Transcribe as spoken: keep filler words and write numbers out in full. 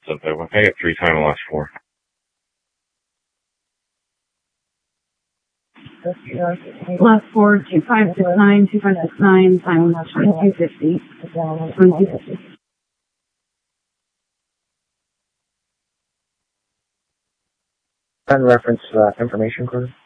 So I got three time last four. Last four, two five six nine, two five six nine, time last two fifty. two fifty. And reference uh, information code.